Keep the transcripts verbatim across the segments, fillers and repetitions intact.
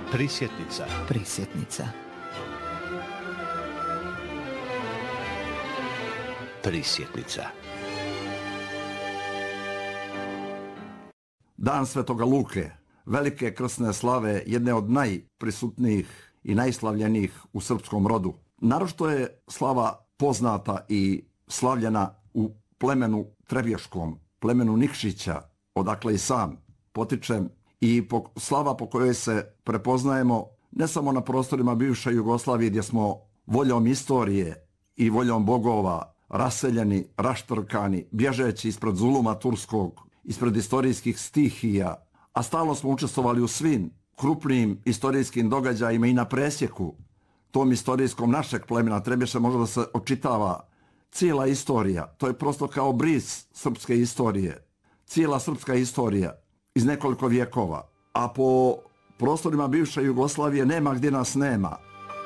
Prisjetnica. Prisjetnica. Prisjetnica. Dan Svetoga Luke, velike krsne slave, jedne od najprisutnijih i najslavljenijih u srpskom rodu. Naročito je slava poznata i slavljena u plemenu Trebješkom, plemenu Nikšića, odakle i sam potičem, i po, slava po kojoj se prepoznajemo ne samo na prostorima bivše Jugoslavije, gdje smo voljom istorije i voljom bogova raseljeni, raštrkani, bježeći ispred zuluma turskog, ispred istorijskih stihija, a stalno smo učestvovali u svim krupnim istorijskim događajima i na presjeku tom istorijskom našeg plemena Trebješa može da se očitava cijela istorija. To je prosto kao bris srpske istorije, cijela srpska istorija iz nekoliko vjekova, a po prostorima bivše Jugoslavije nema gdje nas nema.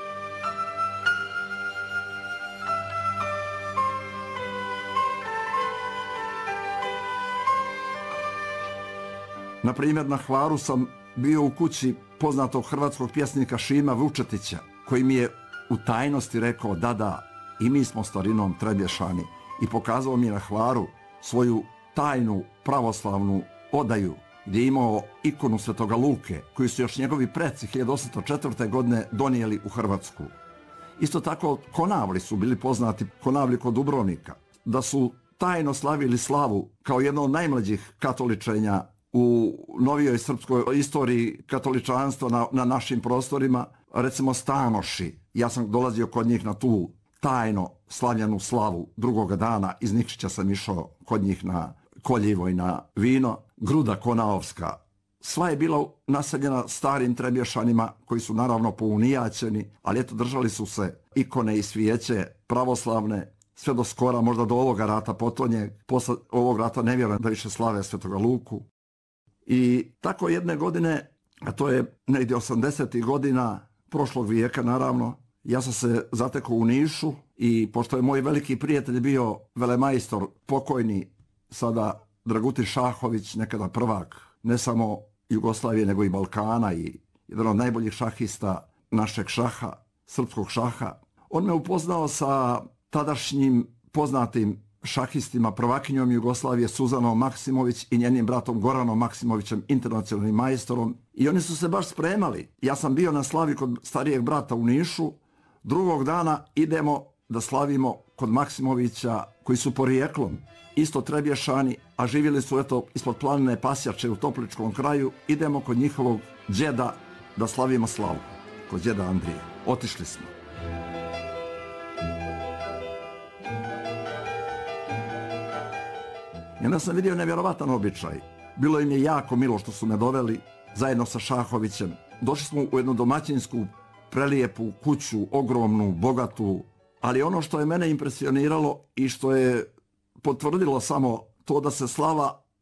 Na primjer, na Hvaru sam bio u kući poznatog hrvatskog pjesnika Šima Vučetića, koji mi je u tajnosti rekao da da, i mi smo starinom Trebješani, i pokazao mi na Hvaru svoju tajnu pravoslavnu odaju, gdje je imao ikonu Svetoga Luke, koju su još njegovi preci hiljadu osamsto četvrte. godine donijeli u Hrvatsku. Isto tako Konavli su bili poznati, Konavli kod Dubrovnika, da su tajno slavili slavu kao jedno od najmlađih katoličenja u novijoj srpskoj istoriji katoličanstva na, na našim prostorima, recimo Stanoši. Ja sam dolazio kod njih na tu tajno slavljenu slavu drugoga dana, iz Nikšića sam išao kod njih na koljivo i na vino. Gruda Konaovska, sva je bila naseljena starim Trebješanima koji su naravno pounijaćeni, ali eto držali su se ikone i svijeće pravoslavne sve do skora, možda do ovoga rata potonje. Posle ovog rata ne vjerujem da više slave Svetoga Luku. I tako jedne godine, a to je negdje osamdesetih godina prošlog vijeka naravno, ja sam se zatekao u Nišu i pošto je moj veliki prijatelj bio velemajstor pokojni sada Dragutin Šahović, nekada prvak ne samo Jugoslavije nego i Balkana i jedan od najboljih šahista našeg šaha, srpskog šaha, on me upoznao sa tadašnjim poznatim šahistima, prvakinjom Jugoslavije Suzanom Maksimović i njenim bratom Goranom Maksimovićem, internacionalnim majstorom, i oni su se baš spremali. Ja sam bio na slavi kod starijeg brata u Nišu, drugog dana idemo da slavimo kod Maksimovića, koji su porijeklom isto Trebješani, a živjeli su eto ispod planine Pasjače u Topličkom kraju. Idemo kod njihovog džeda da slavimo slavu, kod džeda Andrije. Otišli smo. I onda sam vidio nevjerovatan običaj. Bilo im je jako milo što su me doveli zajedno sa Šahovićem. Došli smo u jednu domaćinsku, prelijepu kuću, ogromnu, bogatu, ali ono što je mene impresioniralo i što je potvrdilo samo to da se slava